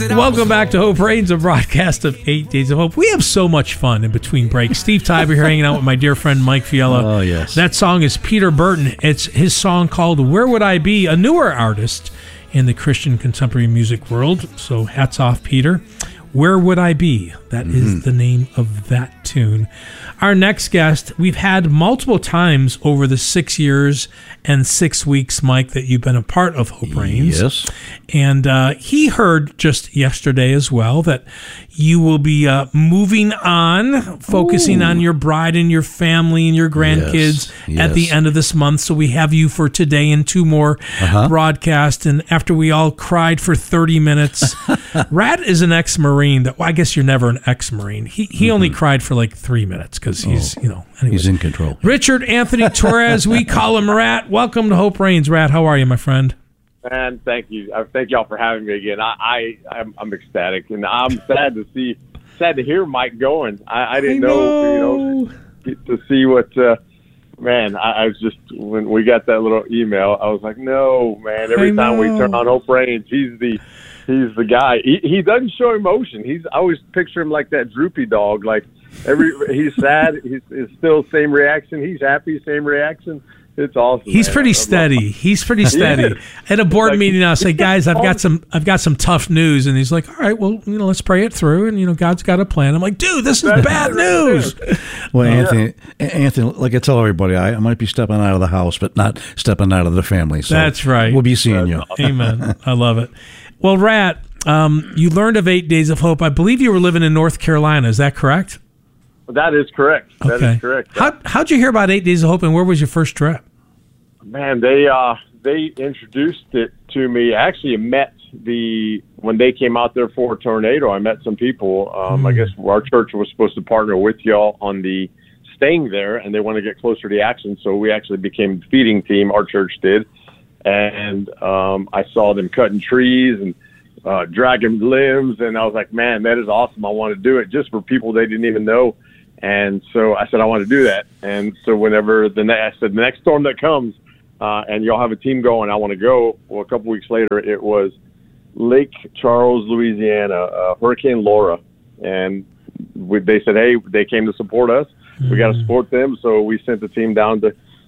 Welcome back to Hope Reigns, a broadcast of 8 Days of Hope. We have so much fun in between breaks. Steve Tybee here hanging out with my dear friend Mike Fiella. Oh, yes. That song is Peter Burton. It's his song called Where Would I Be, a newer artist in the Christian contemporary music world. So hats off, Peter. Where Would I Be? That is the name of that tune. Our next guest, we've had multiple times over the 6 years and 6 weeks, Mike, that you've been a part of Hope Reigns. Yes. And he heard just yesterday as well that you will be moving on, focusing on your bride and your family and your grandkids at the end of this month. So we have you for today and 2 more broadcasts. And after we all cried for 30 minutes, Rat is an ex-Marine. Well, I guess you're never an ex-Marine. He only cried for like 3 minutes because he's, anyways. He's in control. Richard Anthony Torres, we call him Rat. Welcome to Hope Reigns. Rat, how are you, my friend? Man, thank you. Thank y'all for having me again. I'm ecstatic, and I'm sad to hear Mike going. I didn't know, get to see what. Man, I was just, when we got that little email, I was like, no, man. Every time we turn on Hope Reigns, he's the guy. He doesn't show emotion. I always picture him like that droopy dog. Like he's sad. He's still same reaction. He's happy, same reaction. It's awesome. He's pretty steady. He's pretty steady. At a board meeting, I'll say, guys, I've got some tough news, and he's like, all right, well, let's pray it through, and God's got a plan. I'm like, dude, this is bad news. Well, Anthony, like I tell everybody, I might be stepping out of the house, but not stepping out of the family. So that's right. We'll be seeing you. Amen. I love it. Well, Rat, you learned of 8 Days of Hope. I believe you were living in North Carolina. Is that correct? That is correct. Okay. That is correct. How'd you hear about 8 Days of Hope, and where was your first trip? Man, they introduced it to me. I actually met when they came out there for a tornado. I met some people. I guess our church was supposed to partner with y'all on the staying there, and they want to get closer to the action. So we actually became the feeding team. Our church did, and I saw them cutting trees and dragging limbs, and I was like, man, that is awesome. I want to do it just for people they didn't even know. And so I said, I want to do that. And so whenever I said, the next storm that comes, and y'all have a team going, I want to go. Well, a couple weeks later, it was Lake Charles, Louisiana, Hurricane Laura. And they said, hey, they came to support us. We got to support them. So we sent the team down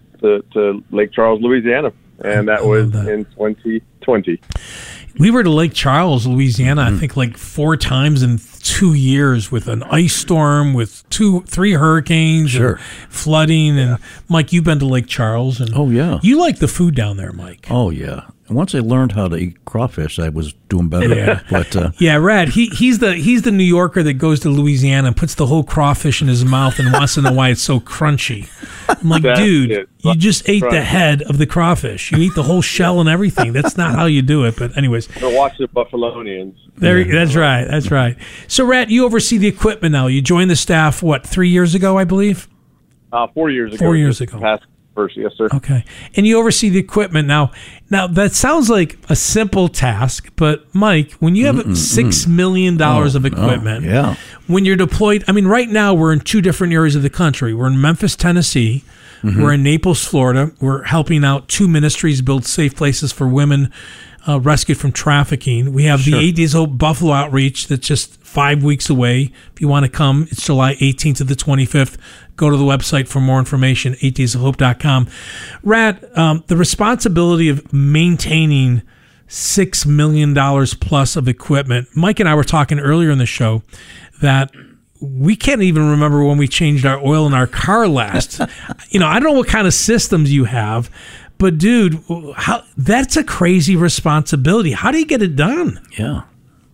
to Lake Charles, Louisiana. And that was in 2020. We were to Lake Charles, Louisiana, I think like 4 times in 2 years with an ice storm, with 3 hurricanes, and flooding. And Mike, you've been to Lake Charles, and you like the food down there, Mike. Oh yeah. And once I learned how to eat crawfish, I was doing better. Yeah. But Rad, he's the New Yorker that goes to Louisiana and puts the whole crawfish in his mouth and wants to know why it's so crunchy. I'm like, dude, you just ate the head of the crawfish. You eat the whole shell and everything. That's not how you do it. But anyways, watch the Buffalonians. That's right. That's right. So, Rat, you oversee the equipment now. You joined the staff 3 years ago, I believe. 4 years ago. 4 years ago. Past first, yes, sir. Okay, and you oversee the equipment now. Now that sounds like a simple task, but Mike, when you have $6 million of equipment, when you're deployed, I mean, right now we're in 2 different areas of the country. We're in Memphis, Tennessee. We're in Naples, Florida. We're helping out 2 ministries build safe places for women rescued from trafficking. We have the 8 Days of Hope Buffalo Outreach that's just 5 weeks away. If you want to come, it's July 18th to the 25th. Go to the website for more information, 8daysofhope.com. Rat, the responsibility of maintaining $6 million plus of equipment. Mike and I were talking earlier in the show that we can't even remember when we changed our oil in our car last. I don't know what kind of systems you have, but dude, that's a crazy responsibility. How do you get it done? Yeah.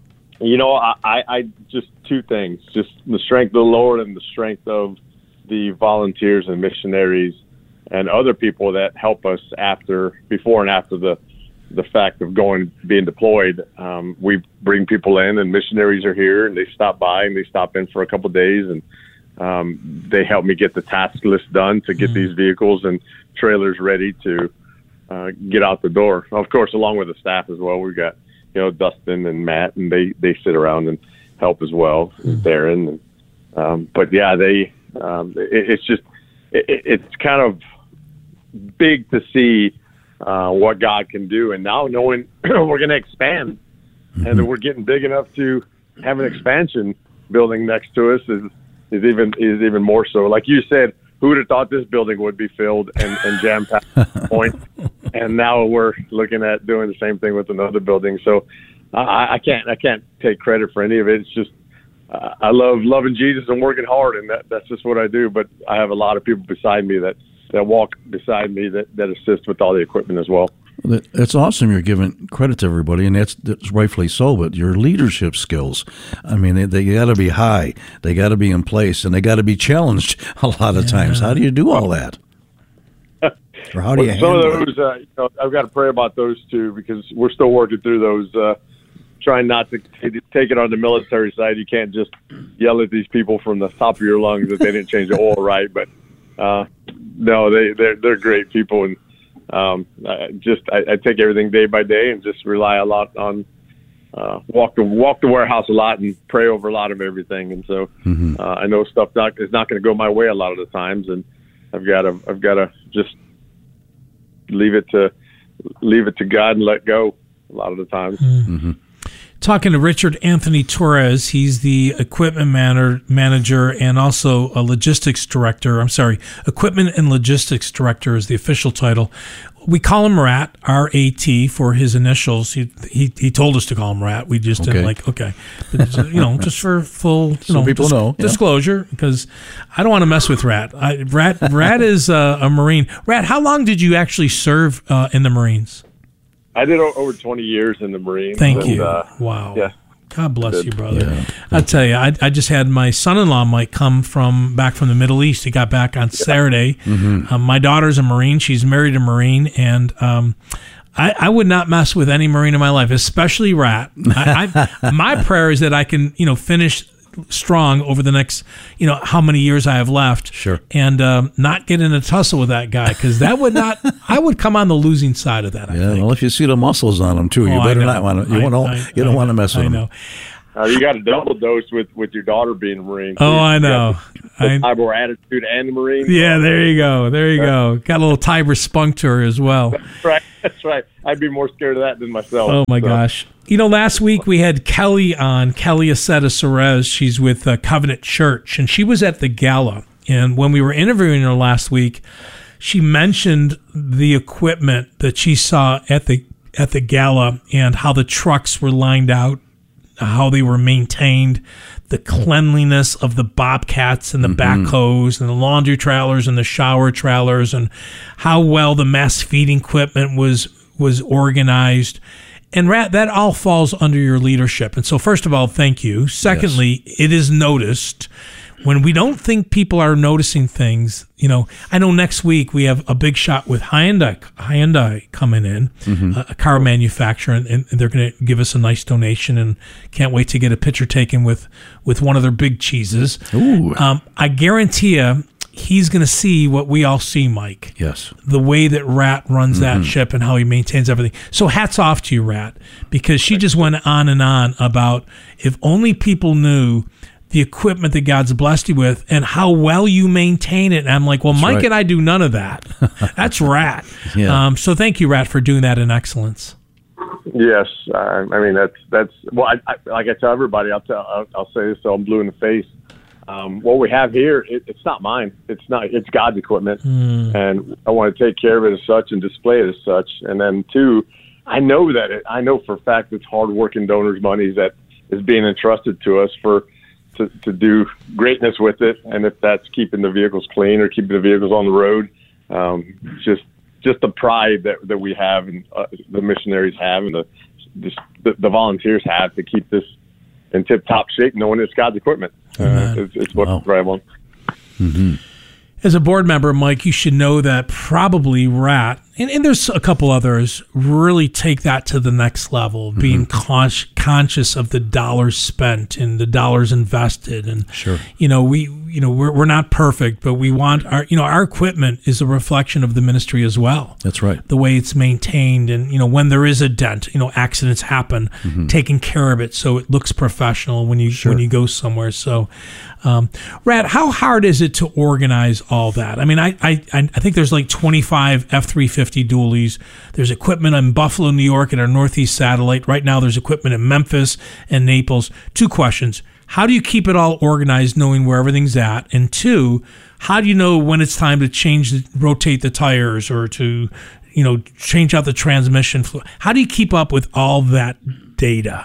I just 2 things, just the strength of the Lord and the strength of the volunteers and missionaries and other people that help us before and after the fact of being deployed. We bring people in, and missionaries are here, and they stop by, and they stop in for a couple of days, and they help me get the task list done to get these vehicles and trailers ready to get out the door. Of course, along with the staff as well. We've got Dustin and Matt, and they sit around and help as well, Darren. But yeah, it's kind of big to see what God can do, and now knowing we're going to expand and we're getting big enough to have an expansion building next to us is even more so. Like you said, who would have thought this building would be filled and jam-packed at this point? And now we're looking at doing the same thing with another building. So I can't take credit for any of it. It's just I love loving Jesus and working hard, and that's just what I do. But I have a lot of people beside me that walk beside me that assist with all the equipment as well. It's awesome you're giving credit to everybody, and that's rightfully so, but your leadership skills, I mean, they got to be high, they got to be in place, and they got to be challenged a lot of times. How do you do all that? Or how do you handle some of those, I've got to pray about those too, because we're still working through those, trying not to take it on the military side. You can't just yell at these people from the top of your lungs that they didn't change the oil right, but no, they're great people, and I take everything day by day and just rely a lot on walk the warehouse a lot and pray over a lot of everything. And so I know stuff is not going to go my way a lot of the times, and I've got to just leave it to God and let go a lot of the times. Mm-hmm. Talking to Richard Anthony Torres, he's the equipment manager and also a logistics director. I'm sorry, equipment and logistics director is the official title. We call him Rat, R-A-T, for his initials. He told us to call him Rat. We just didn't but, just for full disclosure, because I don't want to mess with Rat. Rat is a Marine. Rat, how long did you actually serve in the Marines? I did over 20 years in the Marines. Thank you. Wow. Yeah. God bless you, brother. Yeah. I'll tell you, I just had my son-in-law, Mike, come back from the Middle East. He got back on Saturday. My daughter's a Marine. She's married a Marine, and I would not mess with any Marine in my life, especially Rat. My prayer is that I can, finish strong over the next, how many years I have left. Sure. And not get in a tussle with that guy, because that would not. I would come on the losing side of that. I think. Well, if you see the muscles on him too, you better not want to. You don't want to mess with him. I know. You got a double dose with your daughter being a Marine. Oh, I know. The Tiber attitude and the Marine. Yeah, there you go. Got a little Tiber spunk to her as well. That's right. I'd be more scared of that than myself. Oh, my gosh. Last week we had Kelly on, Kelly Aceta Cerez. She's with Covenant Church, and she was at the gala. And when we were interviewing her last week, she mentioned the equipment that she saw at the gala and how the trucks were lined out, how they were maintained, the cleanliness of the bobcats and the backhoes and the laundry trailers and the shower trailers, and how well the mass feeding equipment was organized. And Rat, that all falls under your leadership. And so first of all, thank you. Secondly, It is noticed. When we don't think people are noticing things, I know next week we have a big shot with Hyundai coming in, a car manufacturer, and they're going to give us a nice donation, and can't wait to get a picture taken with one of their big cheeses. Ooh. I guarantee you, he's going to see what we all see, Mike. Yes. The way that Rat runs that ship and how he maintains everything. So hats off to you, Rat, because she just went on and on about if only people knew the equipment that God's blessed you with and how well you maintain it. And I'm like, well, that's Mike right. And I do none of that. That's Rat. Yeah. So thank you, Rat, for doing that in excellence. Yes. I mean, that's well, I like I tell everybody, I'll say this so I'm blue in the face. What we have here, it's not mine. It's God's equipment. And I want to take care of it as such and display it as such. And then two, I know for a fact it's hardworking donors' money that is being entrusted to us to do greatness with it, and if that's keeping the vehicles clean or keeping the vehicles on the road, just the pride that we have and the missionaries have and the volunteers have to keep this in tip-top shape, knowing it's God's equipment. It's what I drive on. Mm-hmm. As a board member, Mike, you should know that probably Rat, and there's a couple others, really take that to the next level, being conscious of the dollars spent and the dollars invested. And, sure. We're not perfect, but we want our equipment is a reflection of the ministry as well. That's right. The way it's maintained, and, when there is a dent, accidents happen, taking care of it so it looks professional when you go somewhere. So, Rat, how hard is it to organize all that? I mean, I think there's like 25 F-350 50 dualies. There's equipment in Buffalo, New York at our Northeast satellite. Right now there's equipment in Memphis and Naples. 2 questions. How do you keep it all organized, knowing where everything's at? And 2, how do you know when it's time to rotate the tires or to, change out the transmission fluid? How do you keep up with all that data?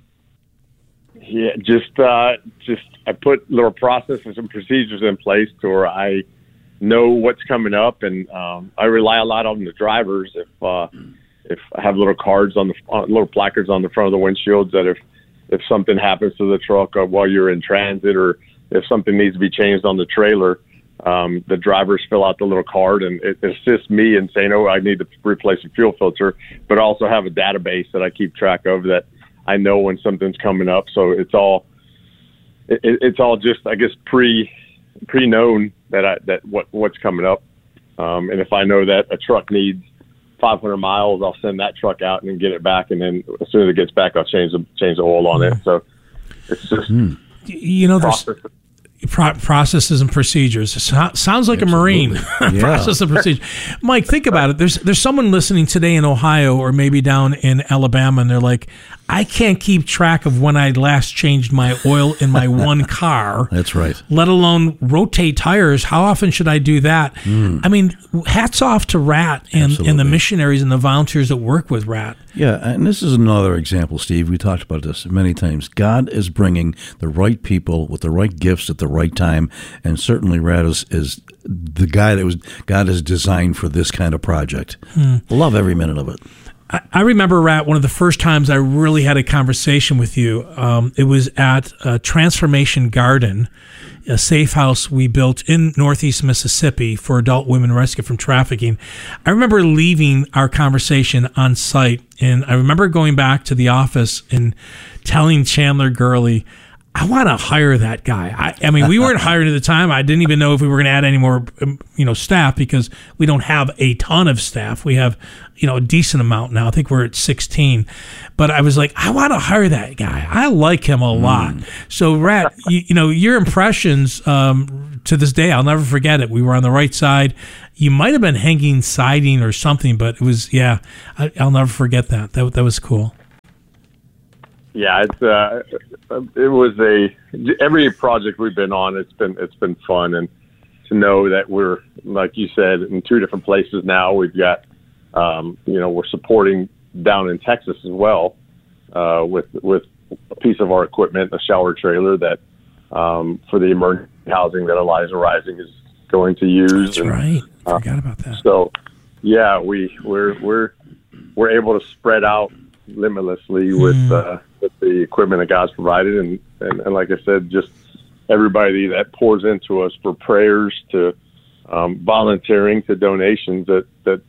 Yeah, just I put little processes and procedures in place to where I know what's coming up, and I rely a lot on the drivers. If I have little cards little placards on the front of the windshields that if something happens to the truck while you're in transit, or if something needs to be changed on the trailer, the drivers fill out the little card, and it assists me in saying, I need to replace a fuel filter, but I also have a database that I keep track of that I know when something's coming up. So it's all just, I guess, pre-known that what's coming up. And if I know that a truck needs 500 miles, I'll send that truck out and then get it back. And then as soon as it gets back, I'll change the oil on it. So it's just, there's processes and procedures. It sounds like a Marine. Process and procedure. Mike, think about it. There's someone listening today in Ohio or maybe down in Alabama, and they're like, I can't keep track of when I last changed my oil in my one car. That's right. Let alone rotate tires. How often should I do that? I mean, hats off to RAT and the missionaries and the volunteers that work with RAT. Yeah, and this is another example, Steve. We talked about this many times. God is bringing the right people with the right gifts at the right time, and certainly RAT is the guy God has designed for this kind of project. Love every minute of it. I remember, Rat, one of the first times I really had a conversation with you. It was at Transformation Garden, a safe house we built in Northeast Mississippi for adult women rescued from trafficking. I remember leaving our conversation on site, and I remember going back to the office and telling Chandler Gurley, I want to hire that guy. I mean, we weren't hired at the time. I didn't even know if we were going to add any more, staff, because we don't have a ton of staff. We have, a decent amount now. I think we're at 16. But I was like, I want to hire that guy. I like him a lot. So, Rat, your impressions to this day, I'll never forget it. We were on the right side. You might have been hanging siding or something, but it was, I'll never forget that. That was cool. Yeah, it was every project we've been on, it's been fun, and to know that we're, like you said, in 2 different places now. We've got, we're supporting down in Texas as well, with a piece of our equipment, a shower trailer that, for the emergency housing that Elijah Rising is going to use. That's right. Forgot about that. So, yeah, we're able to spread out limitlessly with the equipment that God's provided, and like I said, just everybody that pours into us, for prayers to volunteering to donations, that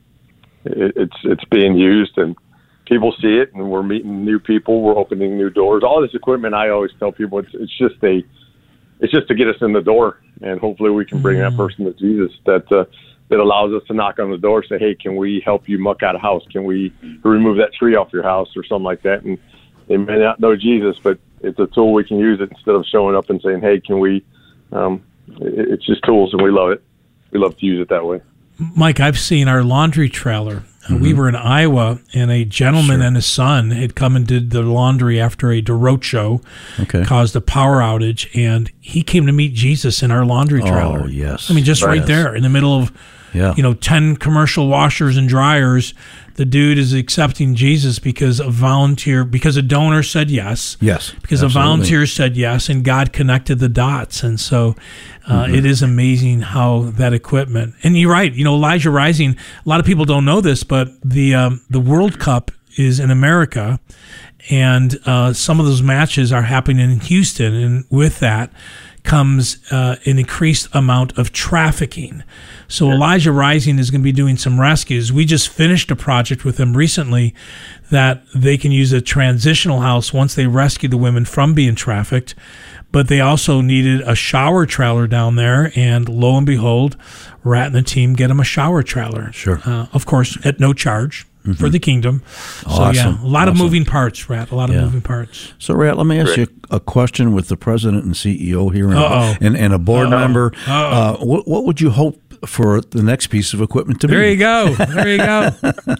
it's being used, and people see it, and we're meeting new people, we're opening new doors. All this equipment, I always tell people, it's just to get us in the door, and hopefully we can bring that person to Jesus. That allows us to knock on the door, say, hey, can we help you muck out a house? Can we remove that tree off your house or something like that? And they may not know Jesus, but it's a tool we can use it instead of showing up and saying, hey, can we? It's just tools, and we love it. We love to use it that way. Mike, I've seen our laundry trailer. We were in Iowa, and a gentleman and his son had come and did the laundry after a derecho caused a power outage, and he came to meet Jesus in our laundry trailer. Oh, yes. I mean, just right there in the middle of 10 commercial washers and dryers. The dude is accepting Jesus because a donor said yes. Yes. Because a volunteer said yes, and God connected the dots. And so it is amazing how that equipment. And you're right, Elijah Rising, a lot of people don't know this, but the World Cup is in America, and some of those matches are happening in Houston. And with that comes an increased amount of trafficking. So Elijah Rising is going to be doing some rescues. We just finished a project with them recently that they can use a transitional house once they rescue the women from being trafficked. But they also needed a shower trailer down there, and lo and behold, Rat and the team get them a shower trailer. Sure. Of course, at no charge. For the kingdom. Awesome. So, a lot of moving parts, Rat. A lot of moving parts. So, Rat, let me ask you a question with the president and CEO here and a board member. What would you hope for the next piece of equipment to be. There you go. There you go.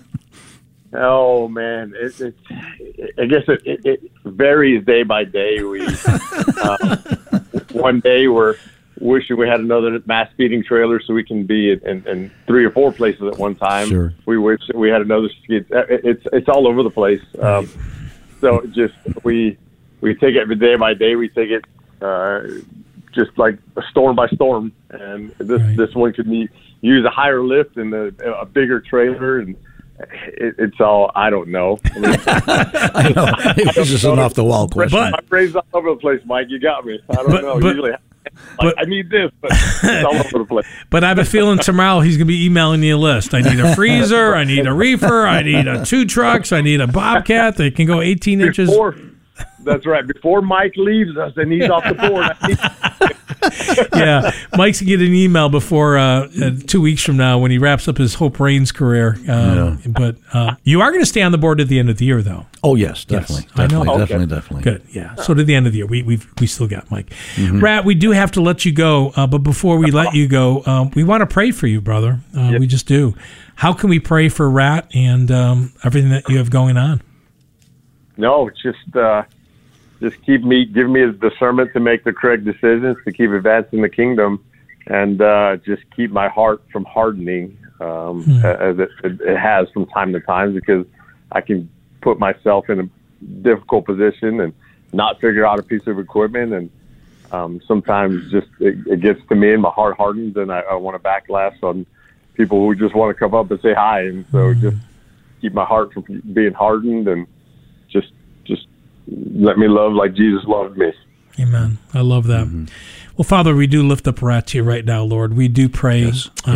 Oh man, I guess it varies day by day. We one day we're wishing we had another mass feeding trailer so we can be in 3 or 4 places at one time. Sure. We wish that we had another skid. It's all over the place. So just we take it day by day. We take it just like storm by storm. And this one could use a higher lift and a bigger trailer, and it's all, I don't know. I mean, I know. It was just an off-the-wall question. My brain's all over the place, Mike. You got me. I don't know. Usually, I need this, but it's all over the place. But I have a feeling tomorrow he's going to be emailing you a list. I need a freezer. I need a reefer. I need 2 trucks. I need a Bobcat that can go 18 inches. That's right. Before Mike leaves us and he's off the board. Yeah, Mike's going to get an email before 2 weeks from now when he wraps up his Hope Reigns career. But you are going to stay on the board at the end of the year, though. Oh, yes, definitely. Yes, I know. Definitely. Good, yeah. So to the end of the year, we still got Mike. Rat, we do have to let you go, but before we let you go, we want to pray for you, brother. We just do. How can we pray for Rat and everything that you have going on? No, just give me the discernment to make the correct decisions, to keep advancing the kingdom, and just keep my heart from hardening as it has from time to time, because I can put myself in a difficult position and not figure out a piece of equipment, and sometimes just it gets to me and my heart hardens, and I want to backlash on people who just want to come up and say hi, and so just keep my heart from being hardened, and just let me love like Jesus loved me. Amen. I love that. Well, Father, we do lift up Rat to you right now, Lord. We do pray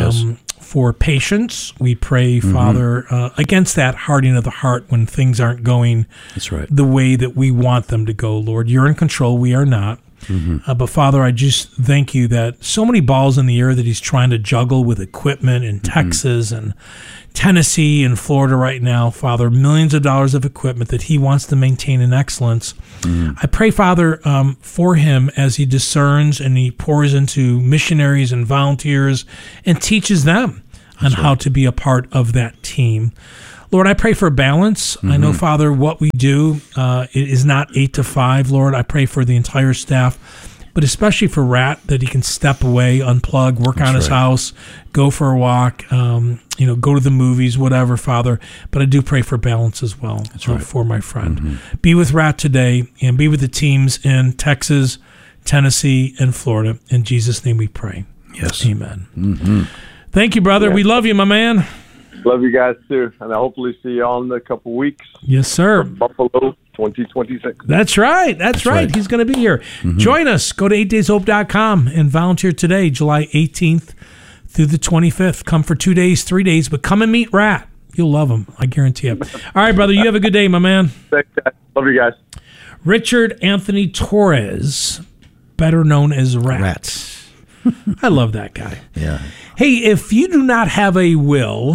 for patience. We pray, Father, against that hardening of the heart when things aren't going the way that we want them to go, Lord. You're in control. We are not. But, Father, I just thank you that so many balls in the air that he's trying to juggle with equipment in Texas and Tennessee and Florida right now, Father, millions of dollars of equipment that he wants to maintain in excellence. I pray, Father, for him as he discerns and he pours into missionaries and volunteers and teaches them on how to be a part of that team. Lord, I pray for balance. I know, Father, what we do it is not 8 to 5, Lord. I pray for the entire staff, but especially for Rat, that he can step away, unplug, work on his house, go for a walk, go to the movies, whatever, Father. But I do pray for balance as well for my friend. Be with Rat today and be with the teams in Texas, Tennessee, and Florida. In Jesus' name we pray. Yes. Amen. Thank you, brother. We love you, my man. Love you guys, too. And I hopefully see you all in a couple weeks. Yes, sir. Buffalo 2026. That's right. That's right. He's going to be here. Join us. Go to 8dayshope.com and volunteer today, July 18th through the 25th. Come for 2 days, 3 days, but come and meet Rat. You'll love him. I guarantee it. All right, brother. You have a good day, my man. Thanks, guys. Love you guys. Richard Anthony Torres, better known as Rat. I love that guy. Yeah. Hey, if you do not have a will...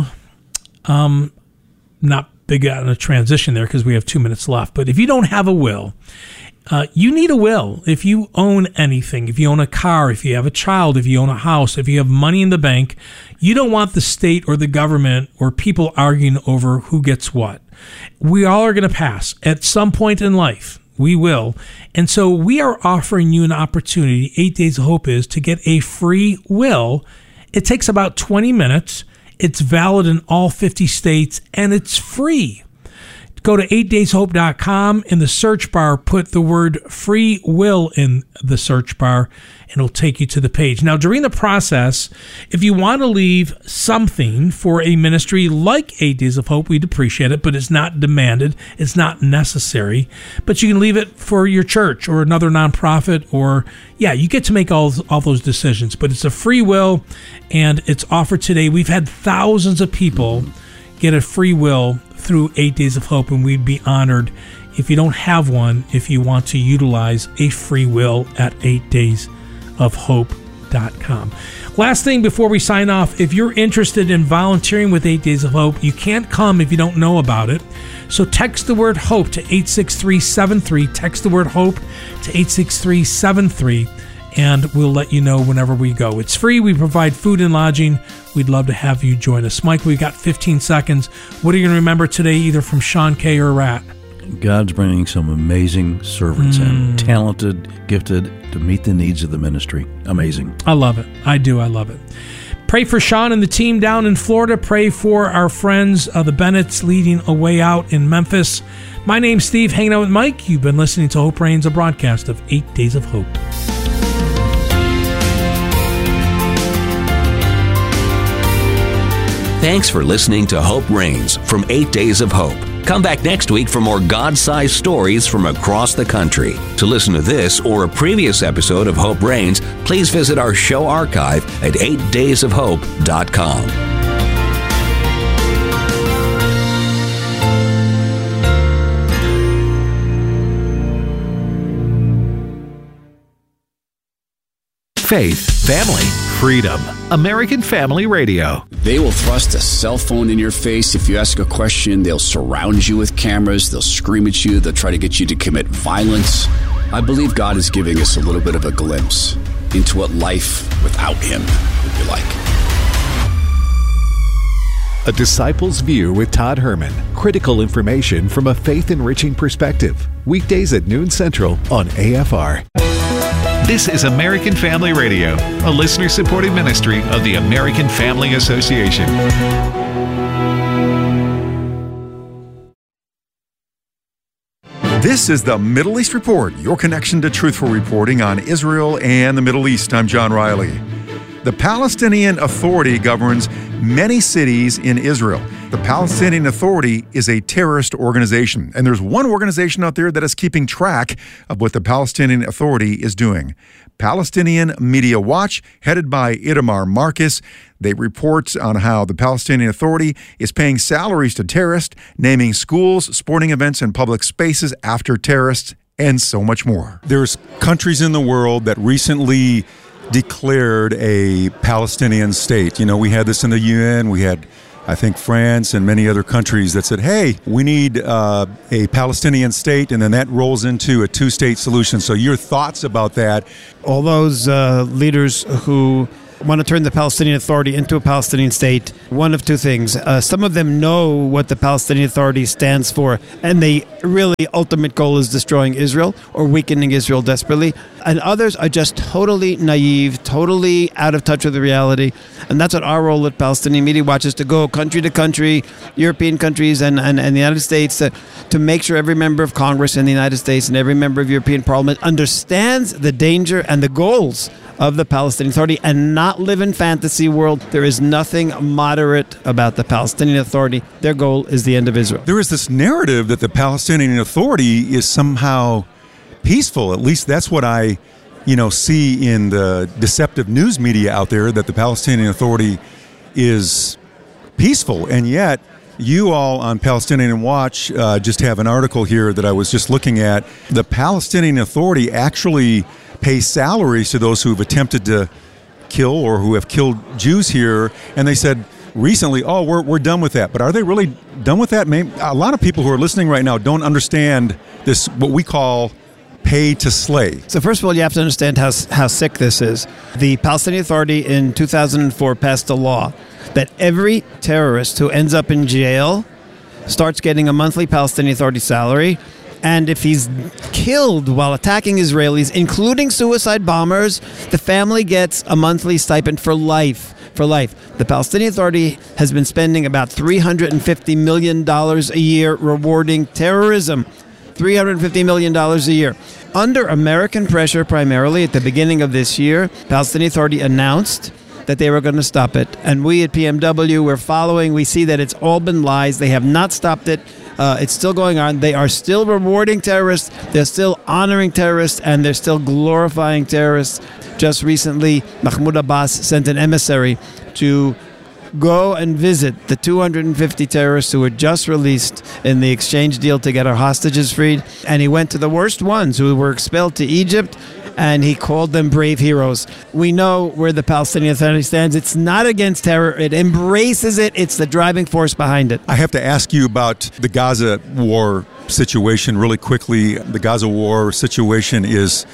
not big on a transition there because we have 2 minutes left, but if you don't have a will, you need a will. If you own anything, if you own a car, if you have a child, if you own a house, if you have money in the bank, you don't want the state or the government or people arguing over who gets what. We all are going to pass at some point in life. We will. And so we are offering you an opportunity, 8 Days of Hope is, to get a free will. It takes about 20 minutes. It's valid in all 50 states, and it's free. Go to 8dayshope.com. In the search bar, put the word free will in the search bar, and it'll take you to the page. Now, during the process, if you want to leave something for a ministry like 8 Days of Hope, we'd appreciate it, but it's not demanded. It's not necessary. But you can leave it for your church or another nonprofit, or, you get to make all those decisions. But it's a free will, and it's offered today. We've had thousands of people get a free will through 8 Days of Hope, and we'd be honored if you don't have one, if you want to utilize a free will at 8daysofhope.com. Last thing before we sign off, if you're interested in volunteering with 8 Days of Hope, you can't come if you don't know about it. So text the word HOPE to 86373. Text the word HOPE to 86373. and we'll let you know whenever we go. It's free. We provide food and lodging. We'd love to have you join us. Mike, we've got 15 seconds. What are you going to remember today, either from Sean Kay or Rat? God's bringing some amazing servants in, talented, gifted, to meet the needs of the ministry. Amazing. I love it. I do. I love it. Pray for Sean and the team down in Florida. Pray for our friends, the Bennetts, leading a way out in Memphis. My name's Steve, hanging out with Mike. You've been listening to Hope Reigns, a broadcast of 8 Days of Hope. Thanks for listening to Hope Reigns from 8 Days of Hope. Come back next week for more God-sized stories from across the country. To listen to this or a previous episode of Hope Reigns, please visit our show archive at 8daysofhope.com. Faith, family, freedom. American Family Radio. They will thrust a cell phone in your face. If you ask a question, they'll surround you with cameras. They'll scream at you. They'll try to get you to commit violence. I believe God is giving us a little bit of a glimpse into what life without Him would be like. A Disciple's View with Todd Herman. Critical information from a faith-enriching perspective. Weekdays at noon Central on AFR. This is American Family Radio, a listener-supported ministry of the American Family Association. This is the Middle East Report, your connection to truthful reporting on Israel and the Middle East. I'm John Riley. The Palestinian Authority governs many cities in Israel. The Palestinian Authority is a terrorist organization, and there's one organization out there that is keeping track of what the Palestinian Authority is doing. Palestinian Media Watch, headed by Itamar Marcus. They report on how the Palestinian Authority is paying salaries to terrorists, naming schools, sporting events, and public spaces after terrorists, and so much more. There's countries in the world that recently declared a Palestinian state. You know, we had this in the UN. We had, I think, France and many other countries that said, hey, we need a Palestinian state, and then that rolls into a two-state solution. So your thoughts about that? All those leaders who want to turn the Palestinian Authority into a Palestinian state, one of two things. Some of them know what the Palestinian Authority stands for, and the really ultimate goal is destroying Israel or weakening Israel desperately. And others are just totally naive, totally out of touch with the reality. And that's what our role at Palestinian Media Watch is, to go country to country, European countries and the United States, to make sure every member of Congress in the United States and every member of European Parliament understands the danger and the goals of the Palestinian Authority and not live in fantasy world. There is nothing moderate about the Palestinian Authority. Their goal is the end of Israel. There is this narrative that the Palestinian Authority is somehow peaceful. At least that's what I, see in the deceptive news media out there, that the Palestinian Authority is peaceful. And yet, you all on Palestinian Watch just have an article here that I was just looking at. The Palestinian Authority actually pay salaries to those who have attempted to kill or who have killed Jews here, and they said recently, we're done with that. But are they really done with that? Maybe a lot of people who are listening right now don't understand this, what we call pay to slay. So first of all, you have to understand how sick this is. The Palestinian Authority in 2004 passed a law that every terrorist who ends up in jail starts getting a monthly Palestinian Authority salary. And if he's killed while attacking Israelis, including suicide bombers, the family gets a monthly stipend for life. The Palestinian Authority has been spending about $350 million a year rewarding terrorism. $350 million a year. Under American pressure, primarily at the beginning of this year, Palestinian Authority announced that they were going to stop it. And we at PMW, we're following. We see that it's all been lies. They have not stopped it. It's still going on. They are still rewarding terrorists. They're still honoring terrorists, and they're still glorifying terrorists. Just recently, Mahmoud Abbas sent an emissary to go and visit the 250 terrorists who were just released in the exchange deal to get our hostages freed. And he went to the worst ones who were expelled to Egypt, and he called them brave heroes. We know where the Palestinian Authority stands. It's not against terror. It embraces it. It's the driving force behind it. I have to ask you about the Gaza war situation really quickly. The Gaza war situation is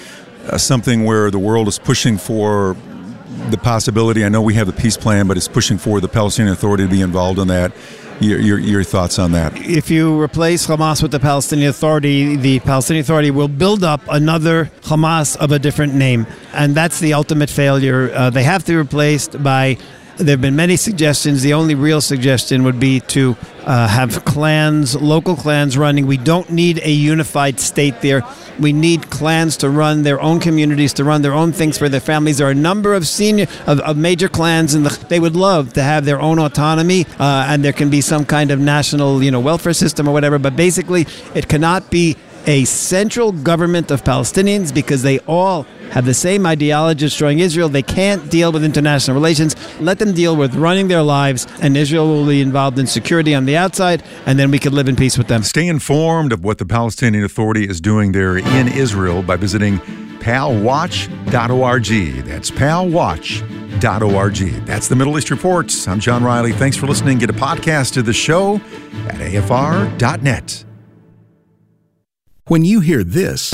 something where the world is pushing for the possibility? I know we have the peace plan, but it's pushing for the Palestinian Authority to be involved in that. Your thoughts on that? If you replace Hamas with the Palestinian Authority will build up another Hamas of a different name. And that's the ultimate failure. They have to be replaced by... There have been many suggestions. The only real suggestion would be to have clans, local clans running. We don't need a unified state there. We need clans to run their own communities, to run their own things for their families. There are a number of major clans, and they would love to have their own autonomy, and there can be some kind of national, welfare system or whatever. But basically, it cannot be a central government of Palestinians because they all have the same ideology destroying Israel. They can't deal with international relations. Let them deal with running their lives, and Israel will be involved in security on the outside, and then we could live in peace with them. Stay informed of what the Palestinian Authority is doing there in Israel by visiting palwatch.org. That's palwatch.org. That's the Middle East Report. I'm John Riley. Thanks for listening. Get a podcast of the show at afr.net. When you hear this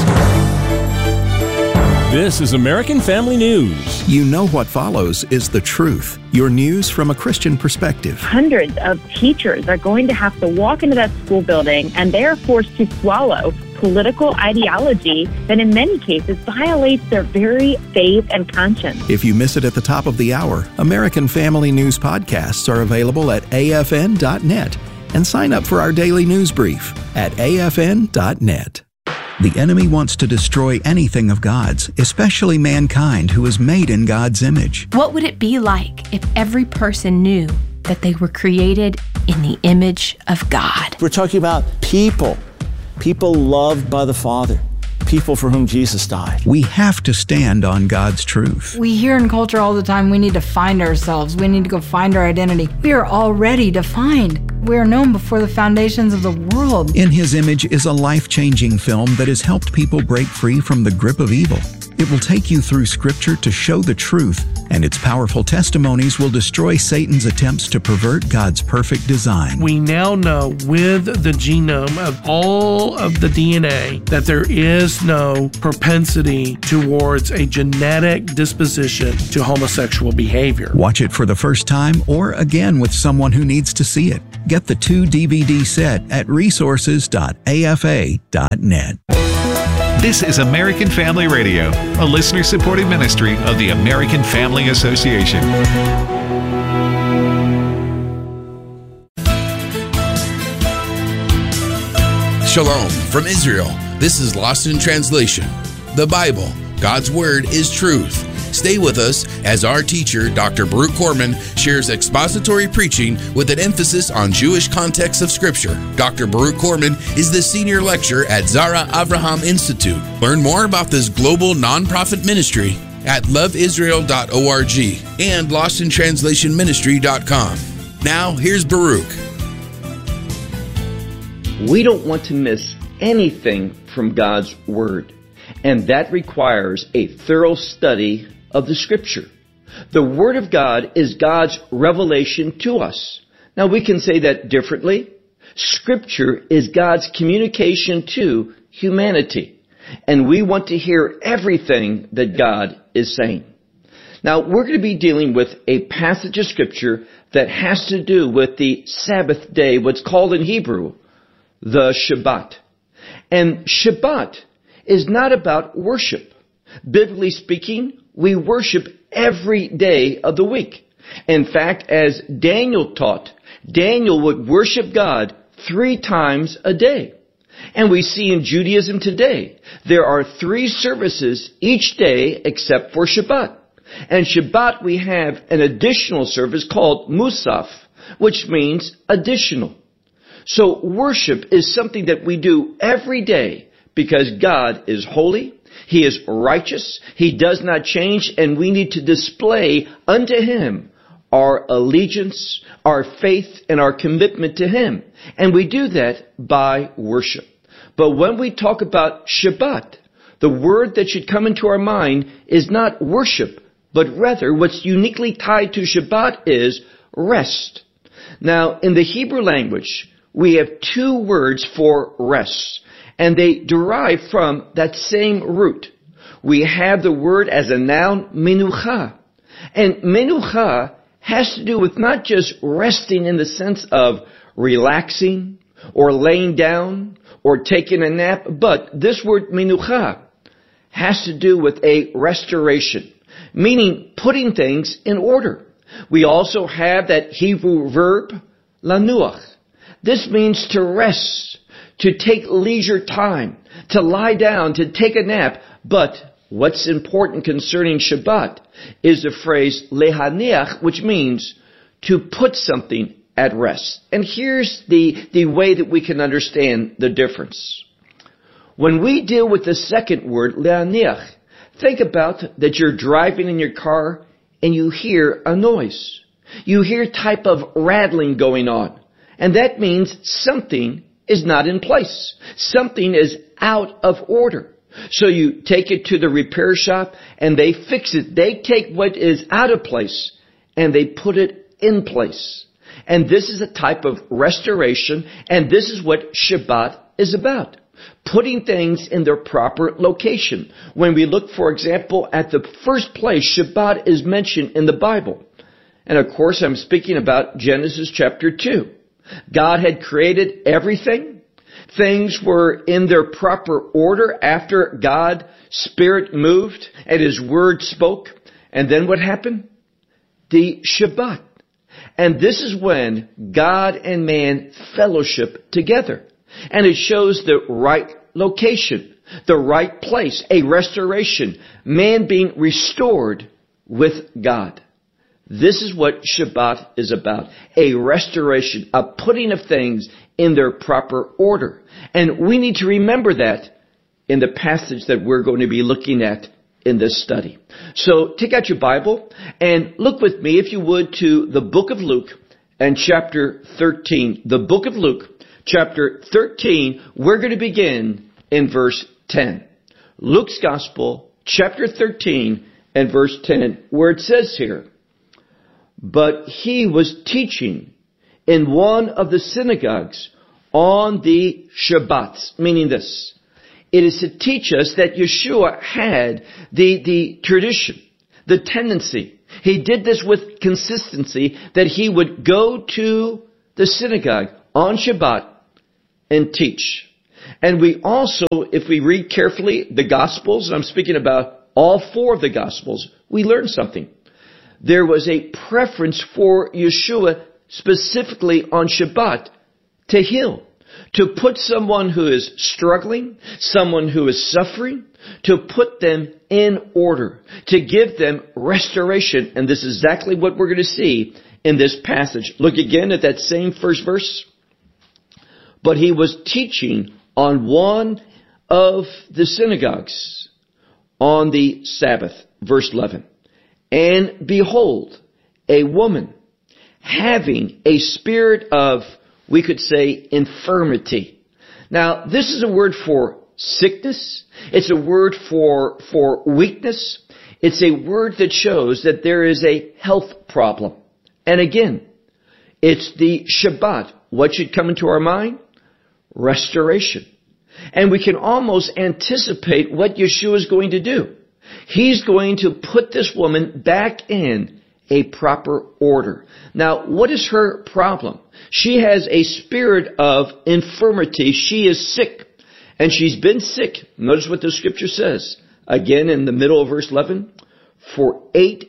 is American Family News. You know what follows is the truth. Your news from a Christian perspective. Hundreds of teachers are going to have to walk into that school building, and they are forced to swallow political ideology that in many cases violates their very faith and conscience. If you miss it at the top of the hour, American Family News podcasts are available at afn.net. And sign up for our daily news brief at afn.net. The enemy wants to destroy anything of God's, especially mankind who is made in God's image. What would it be like if every person knew that they were created in the image of God? We're talking about people loved by the Father. People for whom Jesus died. We have to stand on God's truth. We hear in culture all the time, we need to find ourselves. We need to go find our identity. We are already defined. We are known before the foundations of the world. In His Image is a life-changing film that has helped people break free from the grip of evil. It will take you through Scripture to show the truth, and its powerful testimonies will destroy Satan's attempts to pervert God's perfect design. We now know with the genome of all of the DNA that there is no propensity towards a genetic disposition to homosexual behavior. Watch it for the first time or again with someone who needs to see it. Get the 2-DVD set at resources.afa.net. This is American Family Radio, a listener-supported ministry of the American Family Association. Shalom from Israel. This is Lost in Translation. The Bible, God's Word, is truth. Stay with us as our teacher, Dr. Baruch Korman, shares expository preaching with an emphasis on Jewish context of Scripture. Dr. Baruch Korman is the senior lecturer at Zara Avraham Institute. Learn more about this global nonprofit ministry at loveisrael.org and lostintranslationministry.com. Now, here's Baruch. We don't want to miss anything from God's Word, and that requires a thorough study of the Scripture. The Word of God is God's revelation to us. Now we can say that differently. Scripture is God's communication to humanity, and we want to hear everything that God is saying. Now we're going to be dealing with a passage of Scripture that has to do with the Sabbath day, what's called in Hebrew, the Shabbat. And Shabbat is not about worship. Biblically speaking, we worship every day of the week. In fact, as Daniel taught, Daniel would worship God 3 times a day. And we see in Judaism today, there are 3 services each day except for Shabbat. And Shabbat we have an additional service called Musaf, which means additional. So worship is something that we do every day because God is holy, He is righteous, He does not change, and we need to display unto Him our allegiance, our faith, and our commitment to Him. And we do that by worship. But when we talk about Shabbat, the word that should come into our mind is not worship, but rather what's uniquely tied to Shabbat is rest. Now, in the Hebrew language, we have 2 words for rest, and they derive from that same root. we have the word as a noun, menucha. And menucha has to do with not just resting in the sense of relaxing or laying down or taking a nap, but this word menucha has to do with a restoration, meaning putting things in order. We also have that Hebrew verb, lanuach. This means to rest, to take leisure time, to lie down, to take a nap. But what's important concerning Shabbat is the phrase lehaniach, which means to put something at rest. And here's the way that we can understand the difference. When we deal with the second word, lehaniach, think about that you're driving in your car and you hear a noise. You hear a type of rattling going on. And that means something is not in place. Something is out of order. So you take it to the repair shop and they fix it. They take what is out of place and they put it in place. And this is a type of restoration, and this is what Shabbat is about. Putting things in their proper location. When we look, for example, at the first place Shabbat is mentioned in the Bible. And of course, I'm speaking about Genesis chapter 2. God had created everything. Things were in their proper order after God's Spirit moved and His Word spoke. And then what happened? The Shabbat. And this is when God and man fellowship together. And it shows the right location, the right place, a restoration, man being restored with God. This is what Shabbat is about, a restoration, a putting of things in their proper order. And we need to remember that in the passage that we're going to be looking at in this study. So take out your Bible and look with me, if you would, to the book of Luke and chapter 13. The book of Luke, chapter 13, we're going to begin in verse 10. Luke's Gospel, chapter 13 and verse 10, where it says here, "But he was teaching in one of the synagogues on the Shabbats," meaning this. It is to teach us that Yeshua had the tradition, the tendency. He did this with consistency, that he would go to the synagogue on Shabbat and teach. And we also, if we read carefully the Gospels, and I'm speaking about all four of the Gospels, we learn something. There was a preference for Yeshua specifically on Shabbat to heal, to put someone who is struggling, someone who is suffering, to put them in order, to give them restoration. And this is exactly what we're going to see in this passage. Look again at that same first verse. "But he was teaching on one of the synagogues on the Sabbath," verse 11. "And behold, a woman having a spirit of," we could say, infirmity. Now, this is a word for sickness. It's a word for weakness. It's a word that shows that there is a health problem. And again, it's the Shabbat. What should come into our mind? Restoration. And we can almost anticipate what Yeshua is going to do. He's going to put this woman back in a proper order. Now, what is her problem? She has a spirit of infirmity. She is sick. And she's been sick. Notice what the scripture says. Again, in the middle of verse 11. For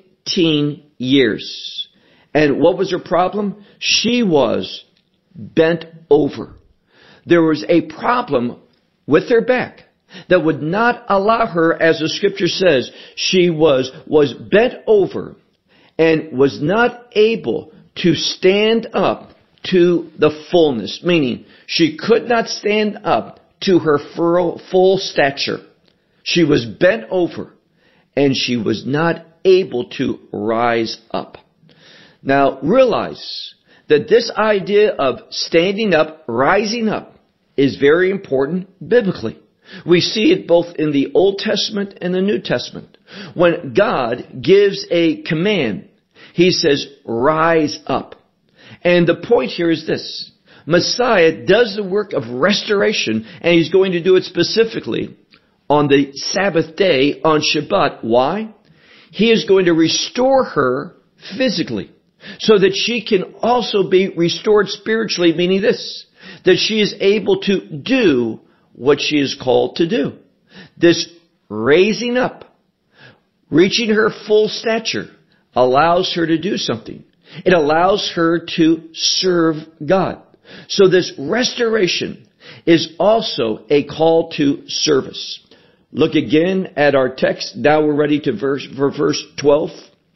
18 years. And what was her problem? She was bent over. There was a problem with her back that would not allow her, as the scripture says, she was bent over and was not able to stand up to the fullness, meaning she could not stand up to her full stature. She was bent over and she was not able to rise up. Now realize that this idea of standing up, rising up, is very important biblically. We see it both in the Old Testament and the New Testament. When God gives a command, He says, rise up. And the point here is this. Messiah does the work of restoration, and He's going to do it specifically on the Sabbath day on Shabbat. Why? He is going to restore her physically so that she can also be restored spiritually, meaning this, that she is able to do what she is called to do. This raising up, reaching her full stature, allows her to do something. It allows her to serve God. So this restoration is also a call to service. Look again at our text. Now we're ready to verse 12.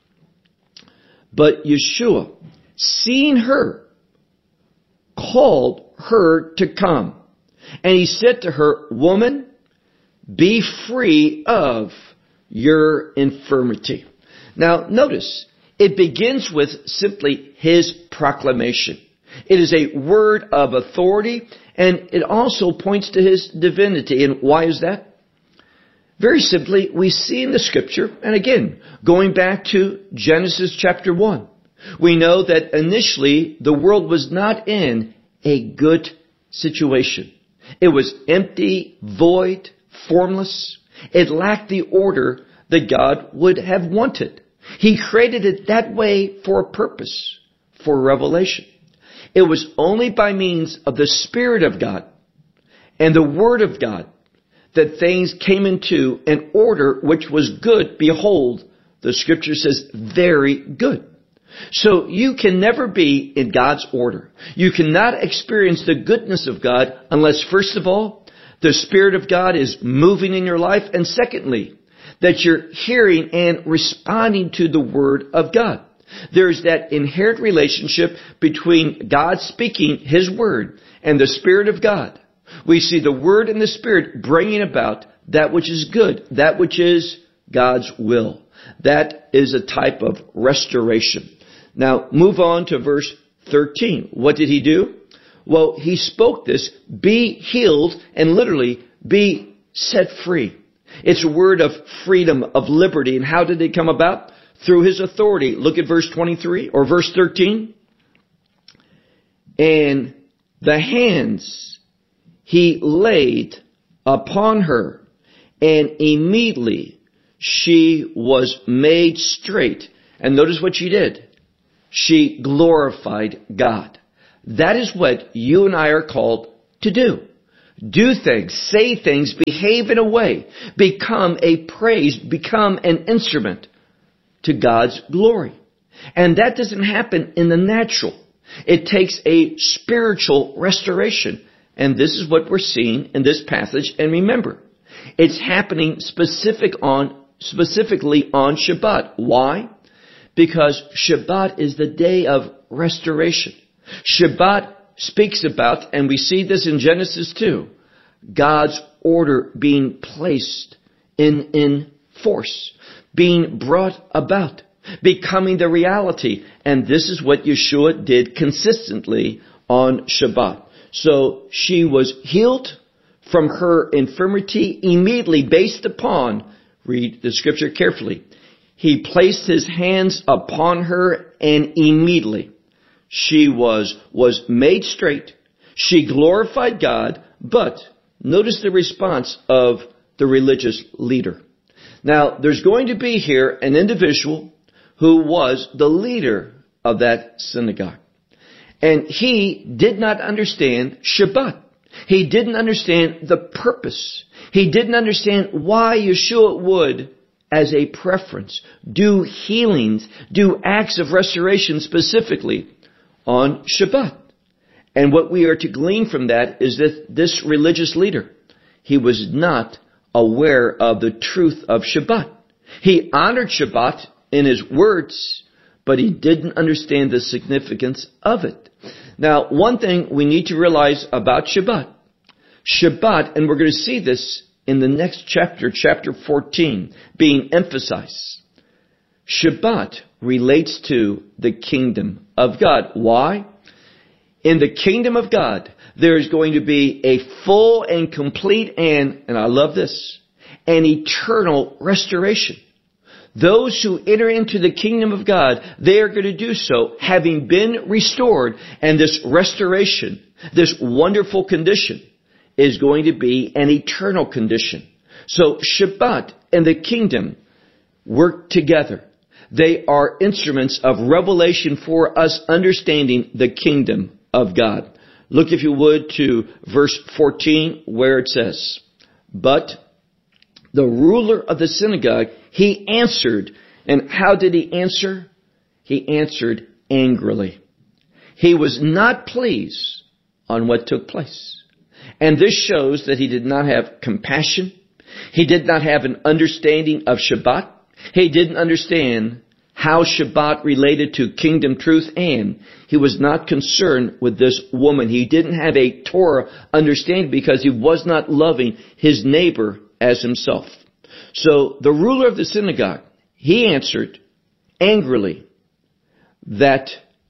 But Yeshua, seeing her, called her to come. And he said to her, Woman, be free of your infirmity. Now notice, it begins with simply his proclamation. It is a word of authority, and it also points to his divinity. And why is that? Very simply, we see in the scripture, and again, going back to Genesis chapter 1, we know that initially the world was not in a good situation. It was empty, void, formless. It lacked the order that God would have wanted. He created it that way for a purpose, for revelation. It was only by means of the Spirit of God and the Word of God that things came into an order which was good. Behold, the scripture says, very good. So you can never be in God's order. You cannot experience the goodness of God unless, first of all, the Spirit of God is moving in your life, and secondly, that you're hearing and responding to the Word of God. There's that inherent relationship between God speaking His Word and the Spirit of God. We see the Word and the Spirit bringing about that which is good, that which is God's will. That is a type of restoration. Now, move on to verse 13. What did he do? Well, he spoke this, be healed, and literally be set free. It's a word of freedom, of liberty. And how did it come about? Through his authority. Look at verse 23 or verse 13. And the hands he laid upon her, and immediately she was made straight. And notice what she did. She glorified God. That is what you and I are called to do. Do things, say things, behave in a way, become a praise, become an instrument to God's glory. And that doesn't happen in the natural. It takes a spiritual restoration. And this is what we're seeing in this passage. And remember, it's happening specifically on Shabbat. Why? Because Shabbat is the day of restoration. Shabbat speaks about, and we see this in Genesis 2, God's order being placed in force, being brought about, becoming the reality. And this is what Yeshua did consistently on Shabbat. So she was healed from her infirmity immediately based upon, read the scripture carefully, he placed his hands upon her and immediately she was made straight. She glorified God, but notice the response of the religious leader. Now, there's going to be here an individual who was the leader of that synagogue. And he did not understand Shabbat. He didn't understand the purpose. He didn't understand why Yeshua would, as a preference, do healings, do acts of restoration specifically on Shabbat. And what we are to glean from that is that this religious leader, he was not aware of the truth of Shabbat. He honored Shabbat in his words, but he didn't understand the significance of it. Now, one thing we need to realize about Shabbat, and we're going to see this in the next chapter, chapter 14, being emphasized. Shabbat relates to the kingdom of God. Why? In the kingdom of God, there is going to be a full and complete and I love this, an eternal restoration. Those who enter into the kingdom of God, they are going to do so having been restored. And this restoration, this wonderful condition, is going to be an eternal condition. So Shabbat and the kingdom work together. They are instruments of revelation for us understanding the kingdom of God. Look, if you would, to verse 14 where it says, "But the ruler of the synagogue, he answered." And how did he answer? He answered angrily. He was not pleased on what took place. And this shows that he did not have compassion. He did not have an understanding of Shabbat. He didn't understand how Shabbat related to kingdom truth, and he was not concerned with this woman. He didn't have a Torah understanding because he was not loving his neighbor as himself. So the ruler of the synagogue, he answered angrily that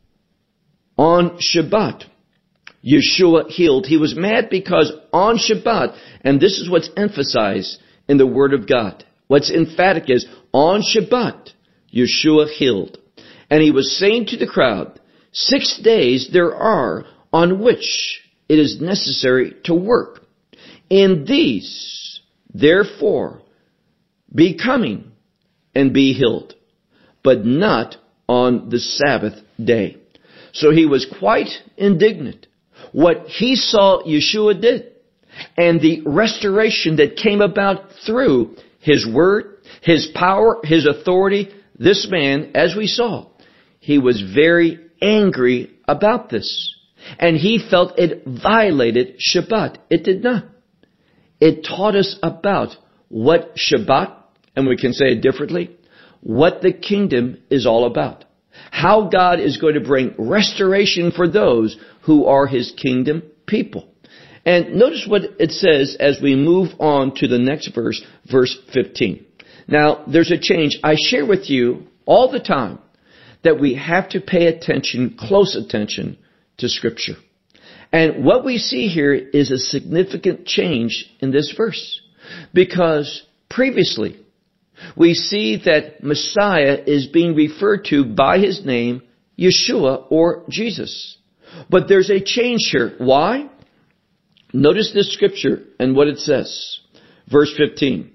on Shabbat, Yeshua healed. He was mad because on Shabbat, and this is what's emphasized in the Word of God. What's emphatic is, on Shabbat, Yeshua healed. And he was saying to the crowd, 6 days there are on which it is necessary to work. In these, therefore, be coming and be healed, but not on the Sabbath day. So he was quite indignant. What he saw Yeshua did, and the restoration that came about through his word, his power, his authority, this man, as we saw, he was very angry about this. And he felt it violated Shabbat. It did not. It taught us about what Shabbat, and we can say it differently, what the kingdom is all about. How God is going to bring restoration for those who are his kingdom people. And notice what it says as we move on to the next verse, verse 15. Now, there's a change. I share with you all the time that we have to pay attention, close attention to Scripture. And what we see here is a significant change in this verse. Because previously, we see that Messiah is being referred to by his name, Yeshua, or Jesus. But there's a change here. Why? Notice this scripture and what it says. Verse 15.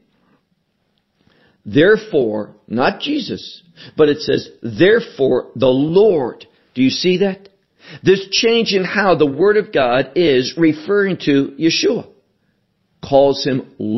Therefore, not Jesus, but it says, therefore the Lord. Do you see that? This change in how the Word of God is referring to Yeshua. Calls him Lord.